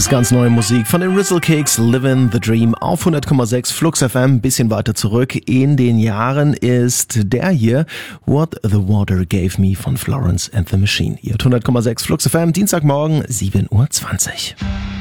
ist ganz neue Musik von den Rizzle-Kicks, Livin' the Dream auf 100,6 Flux FM. Bisschen weiter zurück in den Jahren ist der hier, What the Water Gave Me von Florence and the Machine. Ihr 100,6 Flux FM, Dienstagmorgen, 7:20 Uhr.